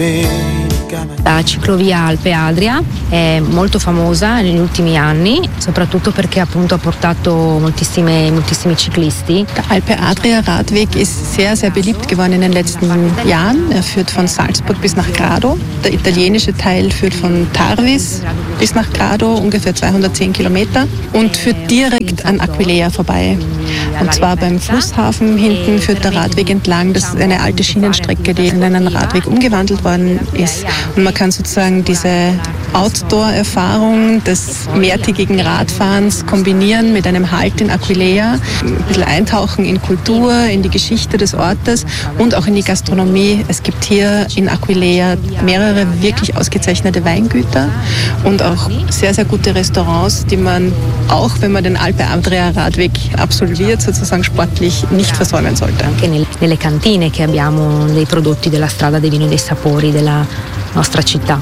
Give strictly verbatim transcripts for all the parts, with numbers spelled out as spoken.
La ciclovia Alpe Adria è molto famosa negli ultimi anni, soprattutto perché appunto ha portato moltissime, moltissimi ciclisti. Der Alpe Adria Radweg ist sehr, sehr beliebt geworden in den letzten Jahren. Er führt von Salzburg bis nach Grado. Der italienische Teil führt von Tarvis bis nach Grado, ungefähr zweihundertzehn Kilometer, und führt direkt an Aquileia vorbei. Und zwar beim Flusshafen hinten führt der Radweg entlang. Das ist eine alte Schienenstrecke, die in einen Radweg umgewandelt worden ist. Und man kann sozusagen diese Outdoor-Erfahrung des mehrtägigen Radfahrens kombinieren mit einem Halt in Aquileia, ein bisschen eintauchen in Kultur, in die Geschichte des Ortes und auch in die Gastronomie. Es gibt hier in Aquileia mehrere wirklich ausgezeichnete Weingüter und auch sehr, sehr gute Restaurants, die man auch, wenn man den Alpe Adria Radweg absolviert, sozusagen sportlich nicht versäumen sollte. Nelle cantine che abbiamo dei prodotti della strada dei vini e dei sapori della nostra città.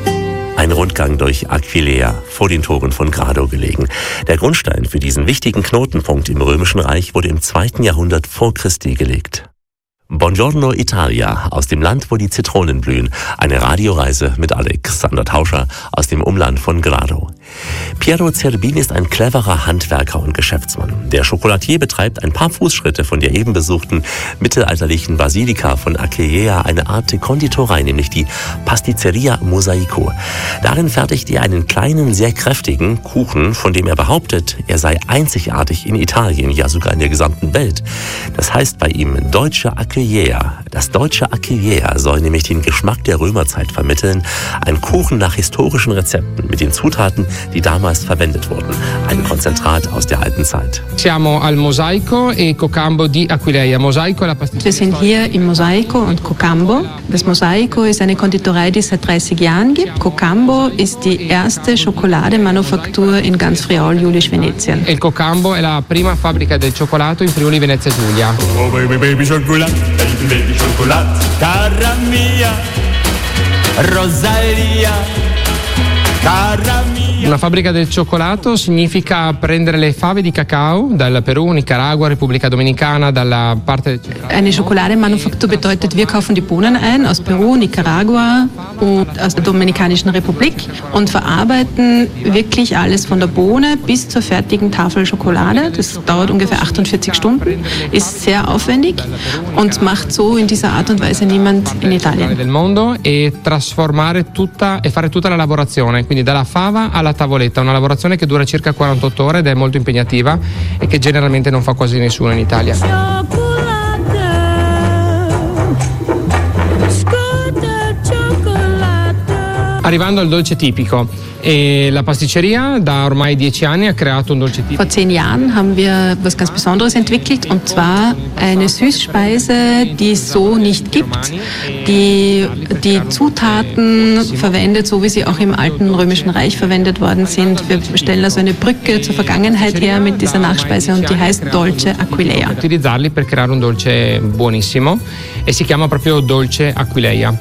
Ein Rundgang durch Aquileia, vor den Toren von Grado gelegen. Der Grundstein für diesen wichtigen Knotenpunkt im Römischen Reich wurde im zweiten Jahrhundert vor Christi gelegt. Buongiorno Italia, aus dem Land, wo die Zitronen blühen. Eine Radioreise mit Alexander Tauscher aus dem Umland von Grado. Piero Zerbini ist ein cleverer Handwerker und Geschäftsmann. Der Chocolatier betreibt ein paar Fußschritte von der eben besuchten mittelalterlichen Basilika von Aquileia eine Art Konditorei, nämlich die Pasticceria Mosaico. Darin fertigt er einen kleinen, sehr kräftigen Kuchen, von dem er behauptet, er sei einzigartig in Italien, ja sogar in der gesamten Welt. Das heißt bei ihm deutsche Aquileia. Das deutsche Aquileia soll nämlich den Geschmack der Römerzeit vermitteln. Ein Kuchen nach historischen Rezepten mit den Zutaten, die damals verwendet wurden. Ein Konzentrat aus der alten Zeit. Siamo al Mosaico e Cocambo di Aquileia. Mosaico la Wir sind hier im Mosaico und Cocambo. Das Mosaico ist eine Konditorei, die es seit dreißig Jahren gibt. Cocambo ist die erste Schokolademanufaktur in ganz Friuli-Julisch-Venetien. Il Cocambo è la prima fabbrica del cioccolato in Friuli Venezia Giulia. Oh baby baby chocolate, baby baby chocolate, cara mia, Rosalia, cara mia. Una fabbrica del cioccolato significa prendere le fave di cacao dal Perù, Nicaragua, Repubblica Dominicana, dalla parte del Eine Schokolademanufaktur bedeutet, wir kaufen die Bohnen ein aus Peru, Nicaragua und aus der Dominikanischen Republik und verarbeiten wirklich alles von der Bohne bis zur fertigen Tafel Schokolade. Das dauert ungefähr achtundvierzig Stunden, ist sehr aufwendig und macht so in dieser Art und Weise niemand in Italien. del mondo e trasformare tutta e fare tutta la lavorazione, quindi dalla fava alla tavoletta, una lavorazione che dura circa quarantotto ore ed è molto impegnativa e che generalmente non fa quasi nessuno in Italia. Arrivando al dolce tipico, e la pasticceria da ormai dieci anni ha creato un dolce tipico. Vor zehn Jahren haben wir was ganz Besonderes entwickelt, und zwar eine Süßspeise, die es so nicht gibt, die die Zutaten verwendet, so wie sie auch im alten Römischen Reich verwendet worden sind. Wir stellen also eine Brücke zur Vergangenheit her mit dieser Nachspeise und die heißt Dolce Aquileia. Utilizzarli per creare un dolce buonissimo e si chiama proprio Dolce Aquileia.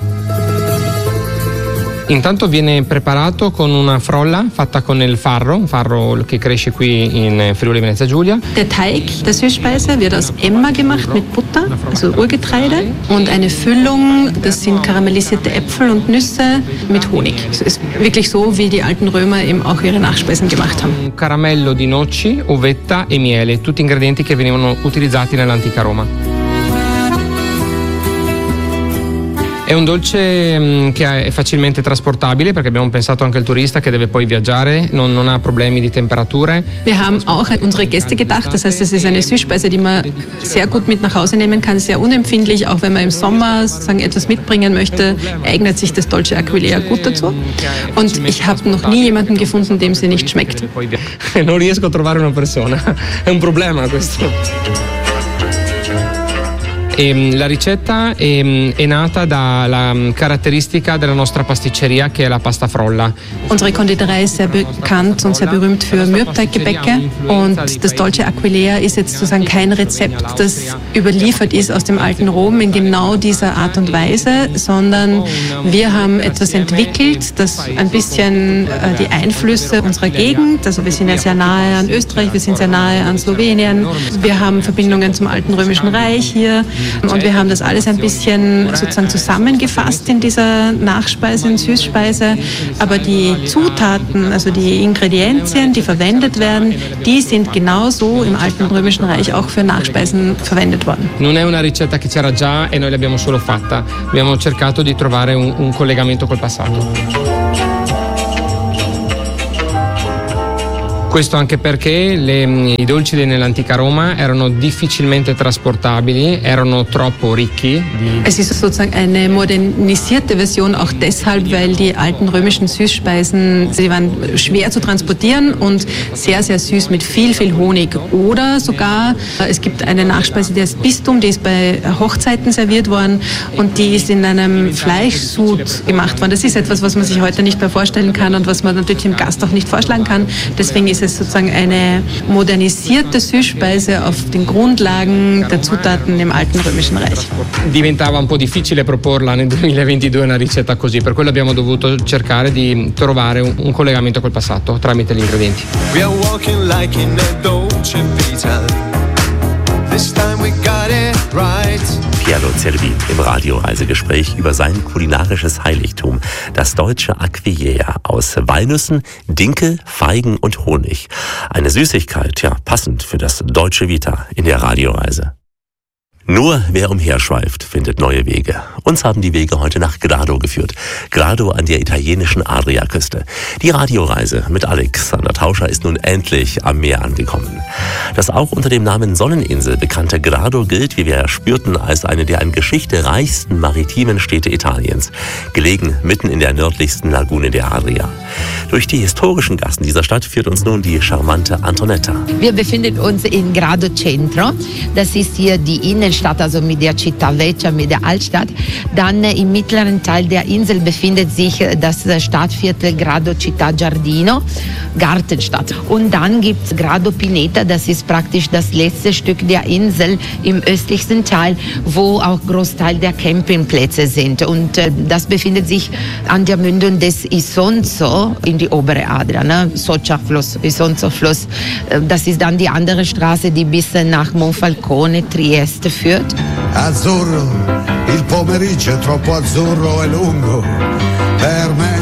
Intanto viene preparato con una frolla fatta con il farro, un farro che cresce qui in Friuli Venezia Giulia. Der Teig der Süßspeise wird aus Emmer gemacht mit Butter, also Urgetreide, und eine Füllung, das sind karamellisierte Äpfel und Nüsse mit Honig. Es ist wirklich so, wie die alten Römer eben auch ihre Nachspeisen gemacht haben. Un caramello di noci, uvetta e miele, tutti ingredienti che venivano utilizzati nell'antica Roma. È un dolce che è facilmente trasportabile, perché abbiamo pensato anche al turista che deve poi viaggiare, non, non ha problemi di temperature. Wir haben auch an unsere Gäste gedacht, das heißt, es ist eine Süßspeise, die man sehr gut mit nach Hause nehmen kann, sehr unempfindlich, auch wenn man im Sommer sozusagen etwas mitbringen möchte, eignet sich das Dolce Aquileia gut dazu. Und ich habe noch nie jemanden gefunden, dem sie nicht schmeckt. Non riesco a trovare una persona, è un problema questo. E la ricetta è, è nata dalla caratteristica della nostra pasticceria, che è la pasta frolla. Unsere Konditorei ist sehr bekannt und sehr berühmt für Mürbeteiggebäcke, und das Dolce Aquileia ist jetzt sozusagen kein Rezept, das überliefert ist aus dem alten Rom in genau dieser Art und Weise, sondern wir haben etwas entwickelt, das ein bisschen äh, die Einflüsse unserer Gegend, also wir sind ja sehr nahe an Österreich, wir sind sehr nahe an Slowenien, wir haben Verbindungen zum alten Römischen Reich hier, Und wir haben das alles ein bisschen sozusagen zusammengefasst in dieser Nachspeise und Süßspeise. Aber die Zutaten, also die Ingredienzien, die verwendet werden, die sind genauso im alten Römischen Reich auch für Nachspeisen verwendet worden. Non è una ricetta che c'era già e noi l'abbiamo solo fatta. Abbiamo cercato di trovare un, un collegamento col passato. Questo anche perché le, i dolci nell'antica Roma erano difficilmente trasportabili, erano troppo ricchi. Es ist sozusagen eine modernisierte Version auch deshalb, weil die alten römischen Süßspeisen, sie waren schwer zu transportieren und sehr, sehr süß mit viel, viel Honig. Oder sogar, es gibt eine Nachspeise, die heißt Bistum, die ist bei Hochzeiten serviert worden und die ist in einem Fleischsud gemacht worden. Das ist etwas, was man sich heute nicht mehr vorstellen kann und was man natürlich dem Gast auch nicht vorschlagen kann. Deswegen ist es sozusagen eine modernisierte Süßspeise auf den Grundlagen der Zutaten im alten Römischen Reich. Diventava un po' difficile proporla nel duemilaventidue una ricetta così, per quello abbiamo dovuto cercare di trovare un, un collegamento col passato tramite gli ingredienti. We are walking like in a Dolce Vita. This time we got it right. Piero Zerbi im Radioreisegespräch über sein kulinarisches Heiligtum, das deutsche Aquileia aus Walnüssen, Dinkel, Feigen und Honig. Eine Süßigkeit, ja, passend für das deutsche Vita in der Radioreise. Nur wer umherschweift, findet neue Wege. Uns haben die Wege heute nach Grado geführt. Grado an der italienischen Adriaküste. Die Radioreise mit Alexander Tauscher ist nun endlich am Meer angekommen. Das auch unter dem Namen Sonneninsel bekannte Grado gilt, wie wir spürten, als eine der an Geschichte reichsten maritimen Städte Italiens. Gelegen mitten in der nördlichsten Lagune der Adria. Durch die historischen Gassen dieser Stadt führt uns nun die charmante Antonetta. Wir befinden uns in Grado Centro. Das ist hier die Innenstadt, also mit der Città Vecchia, mit der Altstadt. Dann äh, im mittleren Teil der Insel befindet sich äh, das äh, Stadtviertel Grado Città Giardino, Gartenstadt. Und dann gibt es Grado Pineta, das ist praktisch das letzte Stück der Insel im östlichsten Teil, wo auch Großteil der Campingplätze sind. Und äh, das befindet sich an der Mündung des Isonzo in die obere Adria, ne? Socia-Fluss, Isonzo-Fluss. Äh, das ist dann die andere Straße, die bis äh, nach Monfalcone, Trieste führt. Azzurro, il pomeriggio è troppo azzurro e lungo per me.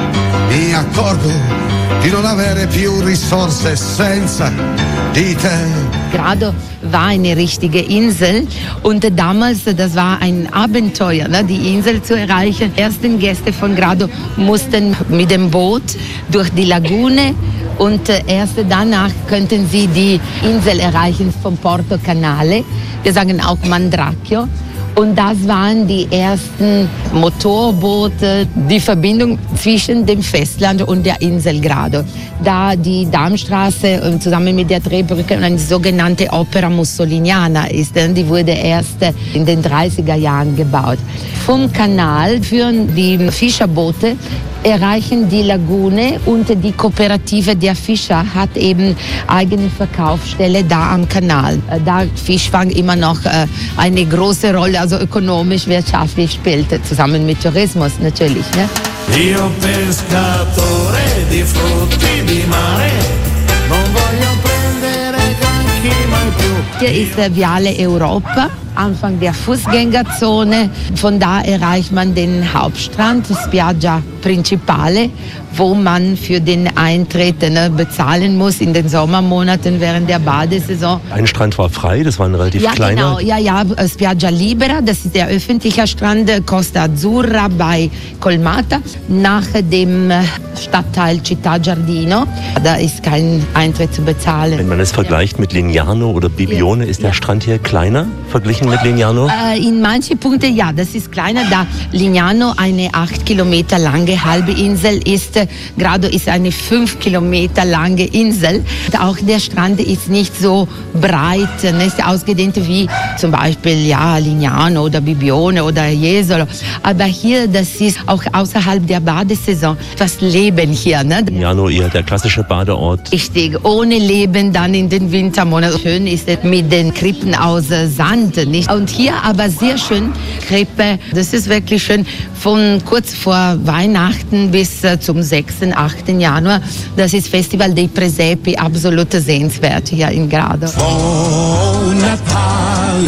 Mi accorgo di non avere più risorse senza di te. Grado war eine richtige Insel und damals, das war ein Abenteuer, ne, die Insel zu erreichen. Die ersten Gäste von Grado mussten mit dem Boot durch die Lagune und erst danach könnten sie die Insel erreichen vom Porto Canale. Wir sagen auch Mandracchio. Und das waren die ersten Motorboote, die Verbindung zwischen dem Festland und der Insel Grado. Da die Darmstraße zusammen mit der Drehbrücke eine sogenannte Opera Mussoliniana ist, die wurde erst in den dreißiger Jahren gebaut. Vom Kanal führen die Fischerboote, erreichen die Lagune und die Kooperative der Fischer hat eben eigene Verkaufsstelle da am Kanal. Da Fischfang immer noch eine große Rolle, also ökonomisch, wirtschaftlich spielte, zusammen mit Tourismus natürlich. Ne? Io pescatore di frutti di mare, non voglio prendere granchi mai più. Hier ist der Viale Europa, Anfang der Fußgängerzone. Von da erreicht man den Hauptstrand, Spiaggia Principale, wo man für den Eintritt ne, bezahlen muss in den Sommermonaten während der Badesaison. Ein Strand war frei, das war ein relativ ja, kleiner. Genau, ja, ja, Spiaggia Libera, das ist der öffentliche Strand, Costa Azzurra bei Colmata, nach dem Stadtteil Città Giardino. Da ist kein Eintritt zu bezahlen. Wenn man es vergleicht mit Lignano oder Bibione, ist der ja. Strand hier kleiner verglichen mit Lignano? Äh, in manchen Punkten ja, das ist kleiner, da Lignano eine acht Kilometer lange halbe Insel ist. Grado ist eine fünf Kilometer lange Insel. Auch der Strand ist nicht so breit, nicht ausgedehnt wie zum Beispiel ja, Lignano oder Bibione oder Jesolo. Aber hier, das ist auch außerhalb der Badesaison das Leben hier. Ne? Lignano eher der klassische Badeort. Richtig, ohne Leben dann in den Wintermonaten. Schön ist es mit den Krippen aus Sand. Nicht? Und hier aber sehr schön Krippe. Das ist wirklich schön von kurz vor Weihnachten bis zum sechsten, achten Januar. Das ist Festival dei Presepi, absolut sehenswert hier in Grado. Buon Natale.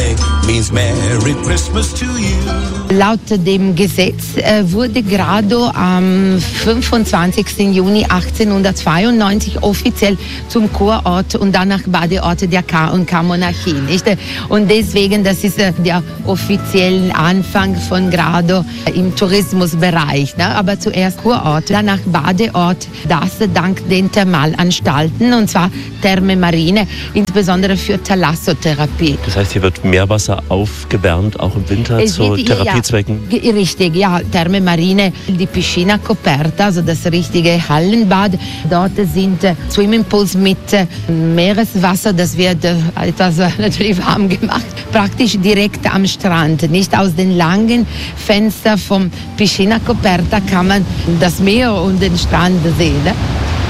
means Merry Christmas to you. Laut dem Gesetz äh, wurde Grado am fünfundzwanzigsten Juni achtzehnhundertzweiundneunzig offiziell zum Kurort und danach Badeort der K- und K-Monarchie. Nicht? Und deswegen, das ist äh, der offizielle Anfang von Grado äh, im Tourismusbereich. Ne? Aber zuerst Kurort, danach Badeort, das dank den Thermalanstalten, und zwar Therme Marine, insbesondere für Thalassotherapie. Das heißt, hier wird Meerwasser aufgewärmt, auch im Winter Es zu wird- Therapiezwecken? Ja, richtig, ja. Therme Marine, die Piscina Coperta, also das richtige Hallenbad. Dort sind äh, Swimmingpools mit äh, Meereswasser, das wird äh, etwas äh, natürlich warm gemacht, praktisch direkt am Strand. Nicht aus den langen Fenstern vom Piscina Coperta kann man das Meer und den Strand sehen. Ne?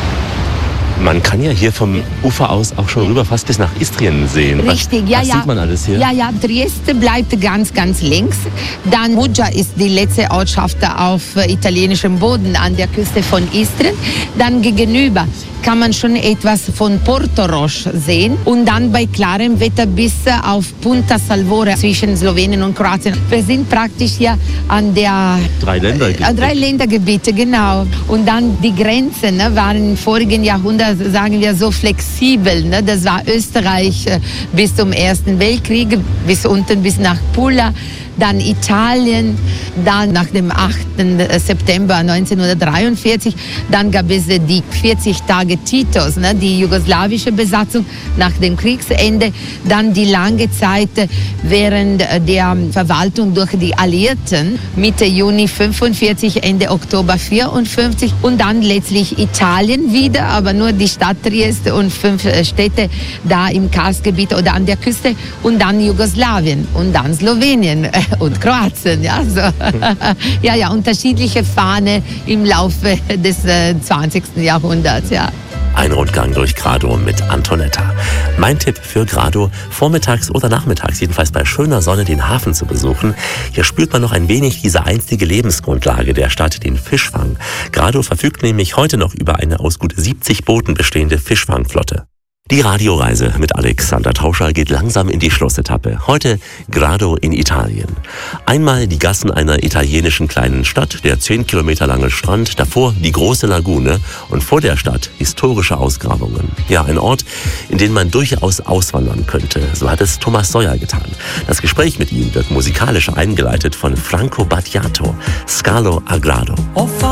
Man kann ja hier vom Ufer aus auch schon rüber fast bis nach Istrien sehen. Richtig, was, ja, was ja. sieht man alles hier? Ja, ja, Trieste bleibt ganz, ganz links. Dann Muggia ist die letzte Ortschaft auf äh, italienischem Boden an der Küste von Istrien. Dann gegenüber kann man schon etwas von Porto Roche sehen und dann bei klarem Wetter bis auf Punta Salvore zwischen Slowenien und Kroatien. Wir sind praktisch hier an der Drei Ländergebiete. äh, drei Ländergebiete, genau. Und dann die Grenzen ne, waren im vorigen Jahrhundert, sagen wir so, flexibel. Ne? Das war Österreich äh, bis zum Ersten Weltkrieg, bis unten bis nach Pula. Dann Italien, dann nach dem achten September neunzehnhundertdreiundvierzig, dann gab es die vierzig Tage Titos, ne, die jugoslawische Besatzung nach dem Kriegsende, dann die lange Zeit während der Verwaltung durch die Alliierten, Mitte Juni fünfundvierzig, Ende Oktober vierundfünfzig und dann letztlich Italien wieder, aber nur die Stadt Trieste und fünf Städte da im Karstgebiet oder an der Küste und dann Jugoslawien und dann Slowenien und Kroatien, ja, so. ja, ja, unterschiedliche Fahne im Laufe des äh, zwanzigsten Jahrhunderts, ja. Ein Rundgang durch Grado mit Antonetta. Mein Tipp für Grado, vormittags oder nachmittags, jedenfalls bei schöner Sonne, den Hafen zu besuchen. Hier spürt man noch ein wenig diese einstige Lebensgrundlage der Stadt, den Fischfang. Grado verfügt nämlich heute noch über eine aus gut siebzig Booten bestehende Fischfangflotte. Die Radioreise mit Alexander Tauscher geht langsam in die Schlussetappe. Heute Grado in Italien. Einmal die Gassen einer italienischen kleinen Stadt, der zehn Kilometer lange Strand, davor die große Lagune und vor der Stadt historische Ausgrabungen. Ja, ein Ort, in den man durchaus auswandern könnte. So hat es Thomas Seuer getan. Das Gespräch mit ihm wird musikalisch eingeleitet von Franco Battiato, Scalo a Grado.